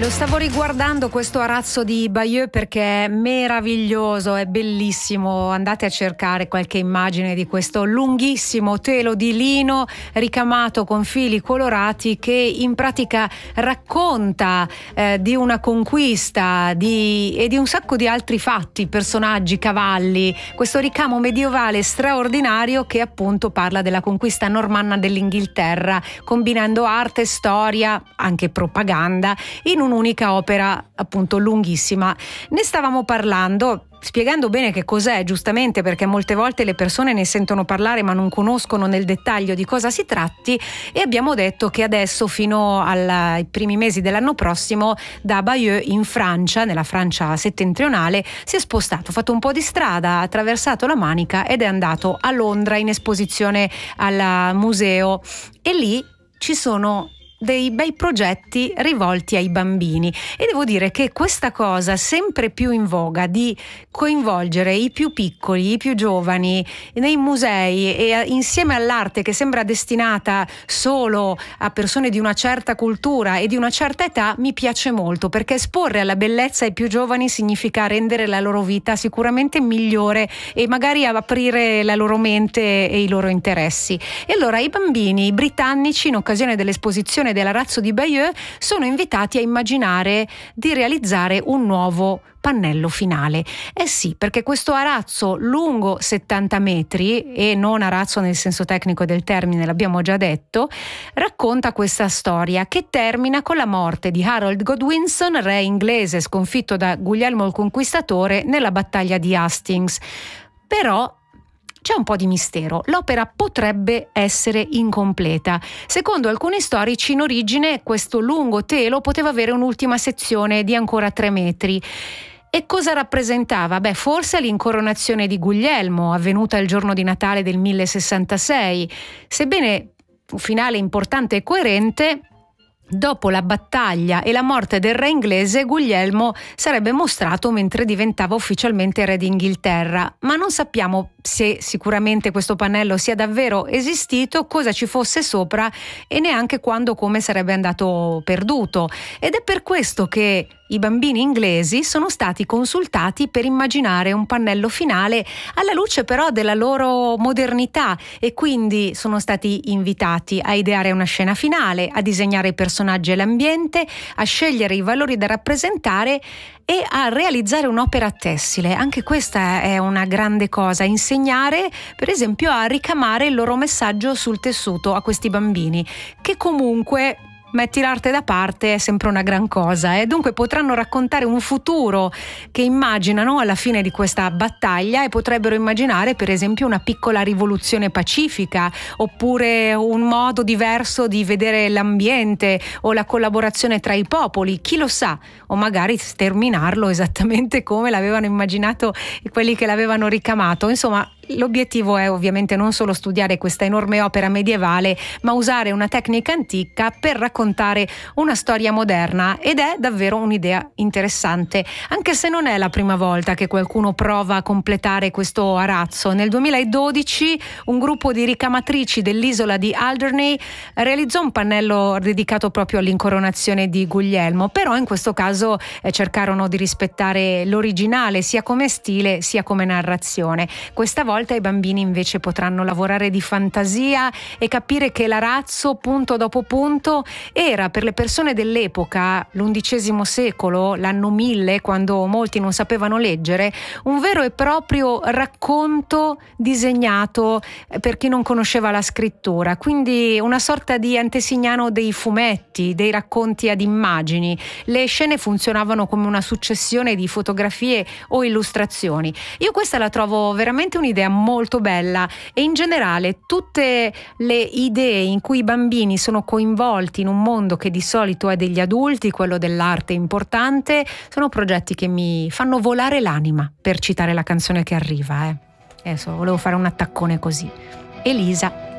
Lo stavo riguardando questo arazzo di Bayeux perché è meraviglioso, è bellissimo. Andate a cercare qualche immagine di questo lunghissimo telo di lino ricamato con fili colorati che in pratica racconta di una conquista e di un sacco di altri fatti, personaggi, cavalli. Questo ricamo medievale straordinario che appunto parla della conquista normanna dell'Inghilterra, combinando arte, storia, anche propaganda in un'unica opera appunto lunghissima. Ne stavamo parlando, spiegando bene che cos'è, giustamente, perché molte volte le persone ne sentono parlare ma non conoscono nel dettaglio di cosa si tratti, e abbiamo detto che adesso fino ai primi mesi dell'anno prossimo da Bayeux in Francia, nella Francia settentrionale, si è spostato, ha fatto un po' di strada, ha attraversato la Manica ed è andato a Londra in esposizione al museo, e lì ci sono dei bei progetti rivolti ai bambini, e devo dire che questa cosa sempre più in voga di coinvolgere i più piccoli, i più giovani nei musei e insieme all'arte che sembra destinata solo a persone di una certa cultura e di una certa età mi piace molto, perché esporre alla bellezza ai più giovani significa rendere la loro vita sicuramente migliore e magari aprire la loro mente e i loro interessi. E allora i bambini britannici, in occasione dell'esposizione dell'arazzo di Bayeux, sono invitati a immaginare di realizzare un nuovo pannello finale. Eh sì, perché questo arazzo lungo 70 metri, e non arazzo nel senso tecnico del termine, l'abbiamo già detto, racconta questa storia che termina con la morte di Harold Godwinson, re inglese sconfitto da Guglielmo il Conquistatore nella battaglia di Hastings. Però c'è un po' di mistero. L'opera potrebbe essere incompleta. Secondo alcuni storici, in origine questo lungo telo poteva avere un'ultima sezione di ancora 3 metri. E cosa rappresentava? Beh, forse l'incoronazione di Guglielmo, avvenuta il giorno di Natale del 1066. Sebbene un finale importante e coerente, dopo la battaglia e la morte del re inglese, Guglielmo sarebbe mostrato mentre diventava ufficialmente re d'Inghilterra, ma non sappiamo se sicuramente questo pannello sia davvero esistito, cosa ci fosse sopra e neanche quando o come sarebbe andato perduto. Ed è per questo che i bambini inglesi sono stati consultati per immaginare un pannello finale alla luce però della loro modernità, e quindi sono stati invitati a ideare una scena finale, a disegnare i personaggi e l'ambiente, a scegliere i valori da rappresentare e a realizzare un'opera tessile. Anche questa è una grande cosa, insegnare per esempio a ricamare il loro messaggio sul tessuto a questi bambini, che comunque, metti l'arte da parte, è sempre una gran cosa, e dunque potranno raccontare un futuro che immaginano alla fine di questa battaglia, e potrebbero immaginare per esempio una piccola rivoluzione pacifica, oppure un modo diverso di vedere l'ambiente o la collaborazione tra i popoli, chi lo sa, o magari sterminarlo esattamente come l'avevano immaginato quelli che l'avevano ricamato. Insomma, l'obiettivo è ovviamente non solo studiare questa enorme opera medievale, ma usare una tecnica antica per raccontare una storia moderna, ed è davvero un'idea interessante, anche se non è la prima volta che qualcuno prova a completare questo arazzo. Nel 2012 un gruppo di ricamatrici dell'isola di Alderney realizzò un pannello dedicato proprio all'incoronazione di Guglielmo, però in questo caso cercarono di rispettare l'originale sia come stile sia come narrazione. Questa volta i bambini invece potranno lavorare di fantasia e capire che l'arazzo, punto dopo punto, era per le persone dell'epoca, l'undicesimo secolo, l'anno 1000, quando molti non sapevano leggere, un vero e proprio racconto disegnato per chi non conosceva la scrittura, quindi una sorta di antesignano dei fumetti, dei racconti ad immagini. Le scene funzionavano come una successione di fotografie o illustrazioni. Io questa la trovo veramente un'idea molto bella, e in generale tutte le idee in cui i bambini sono coinvolti in un mondo che di solito è degli adulti, quello dell'arte importante, sono progetti che mi fanno volare l'anima, per citare la canzone che arriva. Adesso volevo fare un attaccone così. Elisa.